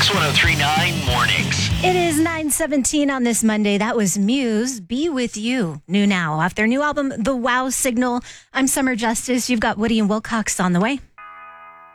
Kicks 103.9 Mornings. It is 9:17 on this Monday. That was Muse, Be With You. New now off their new album, The Wow Signal. I'm Summer Justice. You've got Woody and Wilcox on the way.